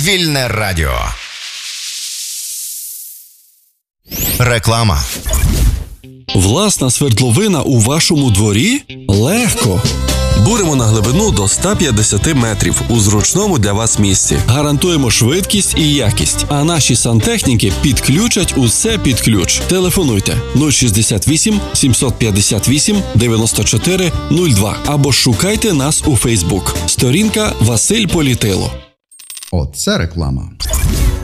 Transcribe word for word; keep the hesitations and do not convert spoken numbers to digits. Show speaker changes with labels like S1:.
S1: Вільне радіо. Реклама.
S2: Власна свердловина у вашому дворі? Легко!
S3: Буримо на глибину до сто п'ятдесят метрів у зручному для вас місці.
S2: Гарантуємо швидкість і якість, а наші сантехніки підключать усе під ключ. Телефонуйте нуль шістдесят вісім сімсот п'ятдесят вісім дев'яносто чотири нуль два або шукайте нас у Фейсбук. Сторінка Василь Політило.
S4: Оце реклама.